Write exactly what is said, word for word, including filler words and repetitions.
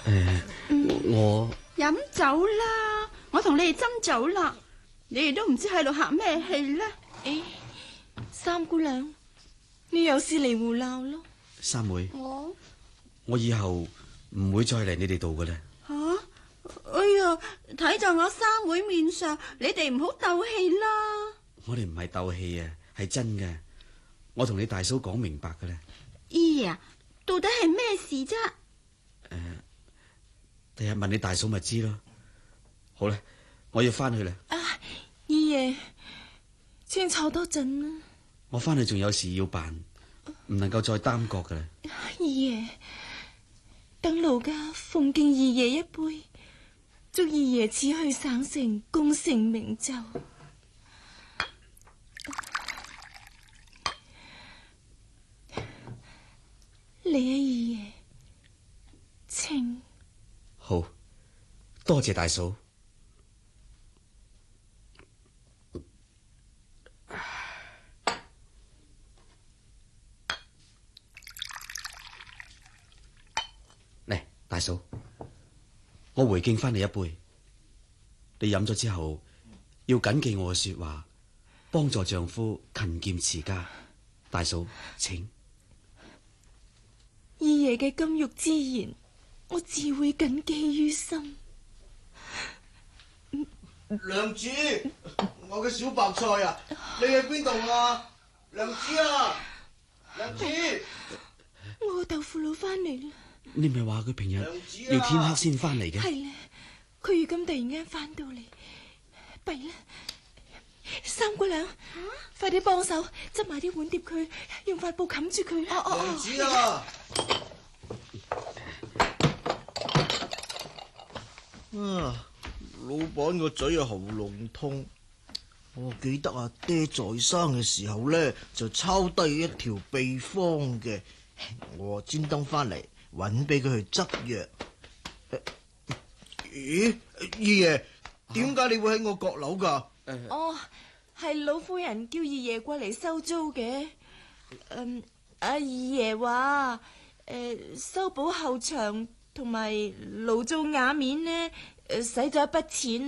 誒，我飲酒啦，我同你哋斟酒啦，你哋都唔知喺度客咩氣呢？ 誒，三姑娘，你有事嚟胡鬧咯？ 三妹， 我我以後唔會再嚟你哋度嘅啦。 吓，哎呀，睇在我三妹面上，你哋唔好鬥氣啦。 我哋唔係鬥氣啊，係真嘅。我同你大嫂講明白嘅啦。 姨爺，到底係咩事啫？ 誒、呃，第日問你大嫂咪知咯。好啦，我要翻去啦。 啊，姨爺，請坐多陣啦。 我翻去仲有事要辦，唔能夠再耽擱嘅啦。 姨爺，等奴家奉敬姨爺一杯，祝姨爺此去省城，功成名就。你啊，姨爺，請。 好，多謝大嫂。嚟，大嫂，我回敬翻你一杯。你飲咗之後，要謹記我嘅說話，幫助丈夫勤儉持家。大嫂，請。 姨爺嘅金玉之言，我自會謹記於心。 娘子，我嘅小白菜啊，你喺邊度啊？娘子啊，娘子， 我個豆腐佬翻嚟啦。 你咪話佢平日娘要天黑先翻嚟嘅？ 係咧，佢如今突然間翻到嚟，弊啦！三姑娘，啊、快啲幫手執埋啲碗碟佢，用塊布冚住佢。 哦哦，娘子啊！啊，老闆個嘴啊喉嚨痛，我記得阿爹在生嘅時候咧，就抄低一條秘方嘅，我專登翻嚟搵俾佢去執藥。咦，姨爺，點解你會喺我閣樓噶？ 哦，係老夫人叫姨爺過嚟收租嘅。嗯，阿姨爺話，誒、呃，修補後牆同埋爐灶瓦面呢，誒，使咗一筆錢。